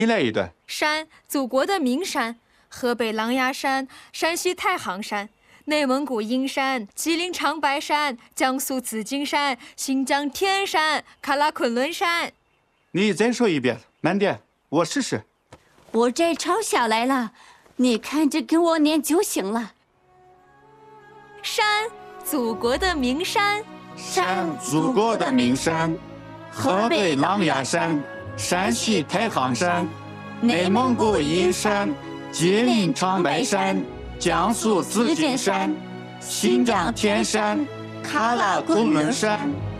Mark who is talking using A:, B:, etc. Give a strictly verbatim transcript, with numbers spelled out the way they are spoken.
A: 你来一段。
B: 山，祖国的名山，河北狼牙山，山西太行山，内蒙古阴山，吉林长白山，江苏紫金山，新疆天山，喀拉昆仑山。
A: 你再说一遍，慢点，我试试。
C: 我这抄下来了，你看着跟我念就行了。
B: 山，祖国的名山。
A: 山，祖国的名山，河北狼牙山，山西太行山，内蒙古阴山，吉林长白山，江苏紫金山，新疆天山，喀拉昆仑山。